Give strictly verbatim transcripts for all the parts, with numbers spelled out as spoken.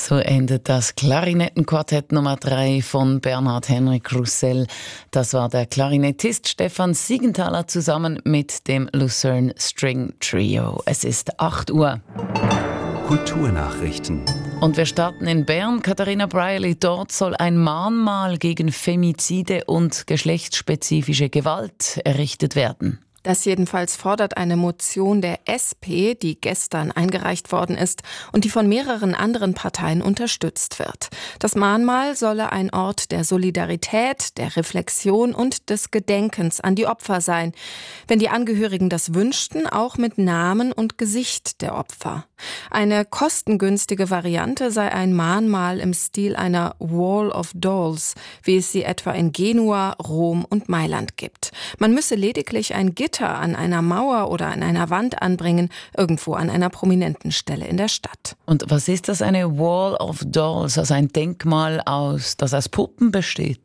So endet das Klarinettenquartett Nummer drei von Bernhard Henrik Roussel. Das war der Klarinettist Stefan Siegenthaler zusammen mit dem Lucerne String Trio. Es ist acht Uhr. Kulturnachrichten. Und wir starten in Bern. Katharina Brierley, dort soll ein Mahnmal gegen Femizide und geschlechtsspezifische Gewalt errichtet werden. Das jedenfalls fordert eine Motion der S P, die gestern eingereicht worden ist und die von mehreren anderen Parteien unterstützt wird. Das Mahnmal solle ein Ort der Solidarität, der Reflexion und des Gedenkens an die Opfer sein. Wenn die Angehörigen das wünschten, auch mit Namen und Gesicht der Opfer. Eine kostengünstige Variante sei ein Mahnmal im Stil einer Wall of Dolls, wie es sie etwa in Genua, Rom und Mailand gibt. Man müsse lediglich ein Gitter an einer Mauer oder an einer Wand anbringen, irgendwo an einer prominenten Stelle in der Stadt. Und was ist das, eine Wall of Dolls, also ein Denkmal, aus, das aus Puppen besteht?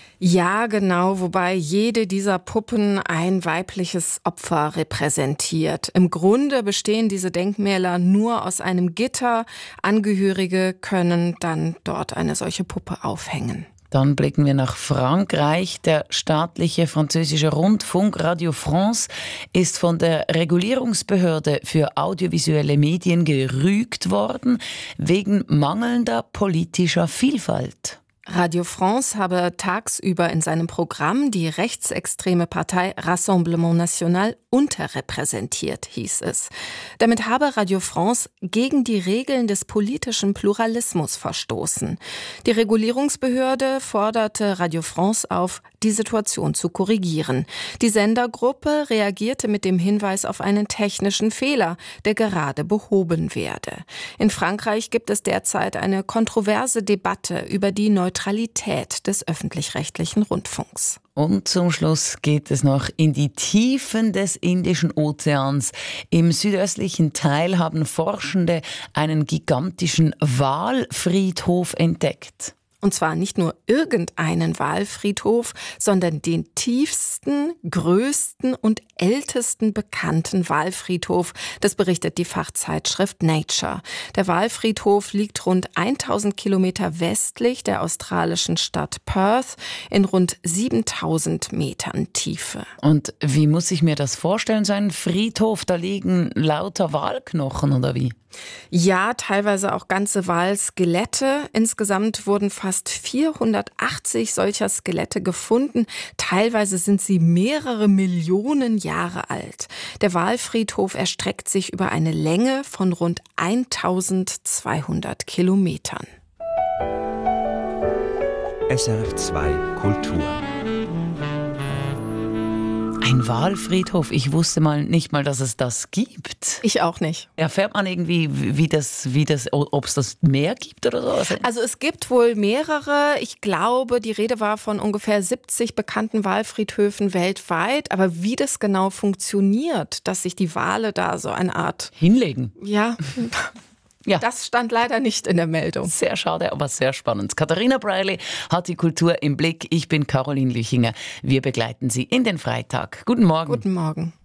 Ja, genau, wobei jede dieser Puppen ein weibliches Opfer repräsentiert. Im Grunde bestehen diese Denkmäler nur aus einem Gitter. Angehörige können dann dort eine solche Puppe aufhängen. Dann blicken wir nach Frankreich. Der staatliche französische Rundfunk Radio France ist von der Regulierungsbehörde für audiovisuelle Medien gerügt worden wegen mangelnder politischer Vielfalt. Radio France habe tagsüber in seinem Programm die rechtsextreme Partei Rassemblement National unterrepräsentiert, hieß es. Damit habe Radio France gegen die Regeln des politischen Pluralismus verstoßen. Die Regulierungsbehörde forderte Radio France auf, die Situation zu korrigieren. Die Sendergruppe reagierte mit dem Hinweis auf einen technischen Fehler, der gerade behoben werde. In Frankreich gibt es derzeit eine kontroverse Debatte über die Neutralität des öffentlich-rechtlichen Rundfunks. Und zum Schluss geht es noch in die Tiefen des Indischen Ozeans. Im südöstlichen Teil haben Forschende einen gigantischen Walfriedhof entdeckt. Und zwar nicht nur irgendeinen Walfriedhof, sondern den tiefsten, größten und ältesten bekannten Walfriedhof. Das berichtet die Fachzeitschrift Nature. Der Walfriedhof liegt rund tausend Kilometer westlich der australischen Stadt Perth in rund siebentausend Metern Tiefe. Und wie muss ich mir das vorstellen, so ein Friedhof? Da liegen lauter Walknochen oder wie? Ja, teilweise auch ganze Walskelette. Insgesamt wurden fast vierhundertachtzig solcher Skelette gefunden. Teilweise sind sie mehrere Millionen Jahre alt. Der Walfriedhof erstreckt sich über eine Länge von rund eintausendzweihundert Kilometern. S R F zwei Kultur. Ein Walfriedhof, ich wusste mal nicht mal, dass es das gibt. Ich auch nicht. Erfährt man irgendwie, wie das, wie das, ob es das mehr gibt oder so? Also es gibt wohl mehrere. Ich glaube, die Rede war von ungefähr siebzig bekannten Walfriedhöfen weltweit. Aber wie das genau funktioniert, dass sich die Wale da so eine Art... hinlegen? Ja... Ja. Das stand leider nicht in der Meldung. Sehr schade, aber sehr spannend. Katharina Brierley hat die Kultur im Blick. Ich bin Caroline Lüchinger. Wir begleiten Sie in den Freitag. Guten Morgen. Guten Morgen.